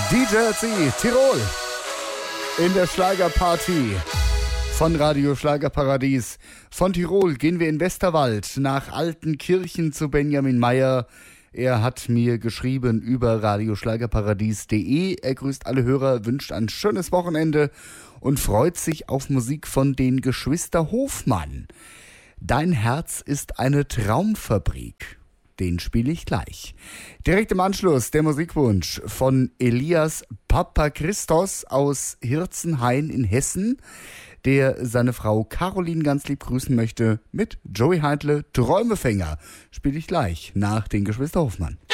DJ Tirol in der Schlagerparty von Radio Schlagerparadies. Von Tirol gehen wir in Westerwald nach Altenkirchen zu Benjamin Meyer. Er hat mir geschrieben über radioschlagerparadies.de. Er grüßt alle Hörer, wünscht ein schönes Wochenende und freut sich auf Musik von den Geschwister Hofmann. Dein Herz ist eine Traumfabrik. Den spiele ich gleich. Direkt im Anschluss der Musikwunsch von Elias Papa Christos aus Hirzenhain in Hessen, der seine Frau Caroline ganz lieb grüßen möchte mit Joey Heidle, Träumefänger. Spiele ich gleich nach den Geschwister Hofmann.